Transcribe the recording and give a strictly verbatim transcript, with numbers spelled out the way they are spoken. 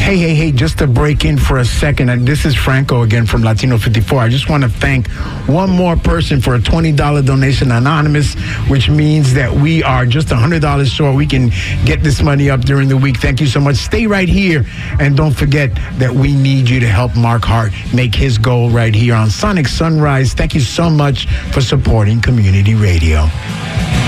Hey, hey, hey, just to break in for a second, and this is Franco again from Latino fifty-four. I just want to thank one more person for a twenty dollars donation, anonymous, which means that we are just one hundred dollars short. We can get this money up during the week. Thank you so much. Stay right here, and don't forget that we need you to help Mark Hart make his goal right here on Sonic Sunrise. Thank you so much for supporting community radio.